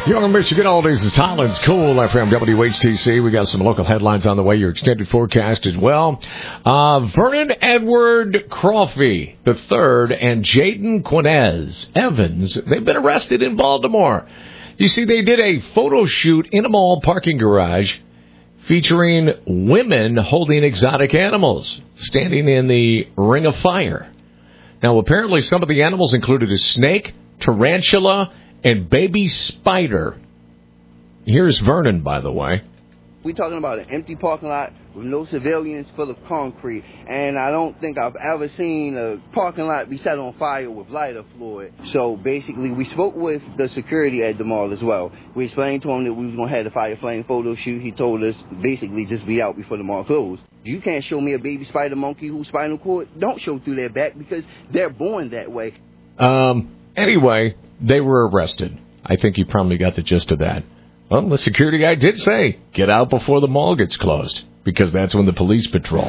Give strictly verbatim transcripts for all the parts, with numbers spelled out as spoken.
Young Michigan Oldies is Highlands Cool F M W H T C. We got some local headlines on the way. Your extended forecast as well. Uh, Vernon Edward Crawfee the third and Jaden Quinez Evans, they've been arrested in Baltimore. You see, they did a photo shoot in a mall parking garage featuring women holding exotic animals, standing in the ring of fire. Now, apparently some of the animals included a snake, tarantula, and baby spider. Here's Vernon, by the way. We're talking about an empty parking lot with no civilians, full of concrete. And I don't think I've ever seen a parking lot be set on fire with lighter fluid. So basically, we spoke with the security at the mall as well. We explained to him that we was going to have the fire flame photo shoot. He told us basically just be out before the mall closed. You can't show me a baby spider monkey whose spinal cord don't show through their back because they're born that way. Um. Anyway, they were arrested. I think you probably got the gist of that. Well, the security guy did say, get out before the mall gets closed, because that's when the police patrol.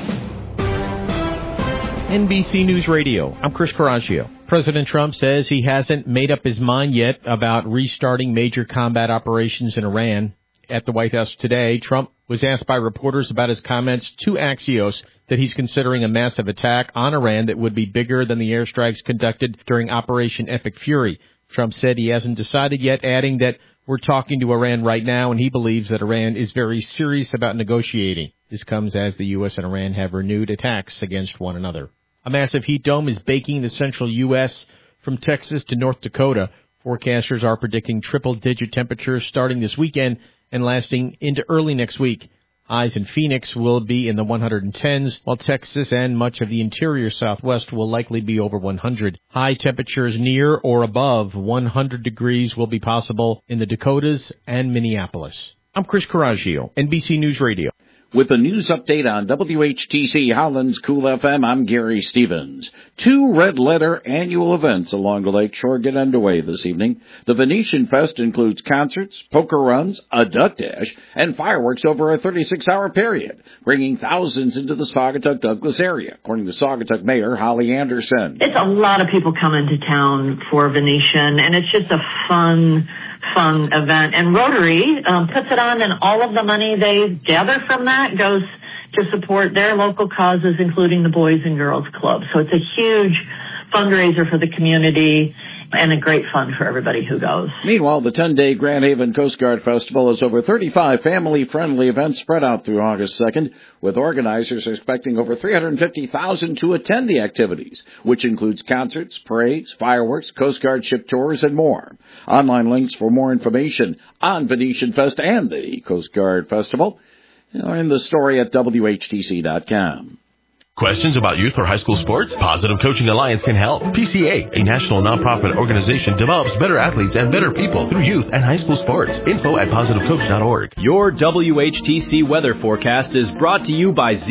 N B C News Radio, I'm Chris Coraggio. President Trump says he hasn't made up his mind yet about restarting major combat operations in Iran. At the White House today, Trump was asked by reporters about his comments to Axios that he's considering a massive attack on Iran that would be bigger than the airstrikes conducted during Operation Epic Fury. Trump said he hasn't decided yet, adding that we're talking to Iran right now, and he believes that Iran is very serious about negotiating. This comes as the U S and Iran have renewed attacks against one another. A massive heat dome is baking the central U S from Texas to North Dakota. Forecasters are predicting triple-digit temperatures starting this weekend and lasting into early next week. Highs in Phoenix will be in the one hundred tens, while Texas and much of the interior Southwest will likely be over one hundred. High temperatures near or above one hundred degrees will be possible in the Dakotas and Minneapolis. I'm Chris Coraggio, N B C News Radio. With a news update on W H T C Highlands Cool F M, I'm Gary Stevens. Two red letter annual events along the lakeshore get underway this evening. The Venetian Fest includes concerts, poker runs, a duck dash, and fireworks over a thirty-six hour period, bringing thousands into the Saugatuck Douglas area, according to Saugatuck Mayor Holly Anderson. It's a lot of people come into town for Venetian, and it's just a fun fun event. And Rotary um, puts it on, and all of the money they gather from that goes to support their local causes, including the Boys and Girls Club. So it's a huge fundraiser for the community and a great fun for everybody who goes. Meanwhile, the ten-day Grand Haven Coast Guard Festival has over thirty-five family-friendly events spread out through August second, with organizers expecting over three hundred fifty thousand to attend the activities, which includes concerts, parades, fireworks, Coast Guard ship tours, and more. Online links for more information on Venetian Fest and the Coast Guard Festival are in the story at W H T C dot com. Questions about youth or high school sports? Positive Coaching Alliance can help. P C A, a national nonprofit organization, develops better athletes and better people through youth and high school sports. Info at positive coach dot org. Your W H T C weather forecast is brought to you by Z.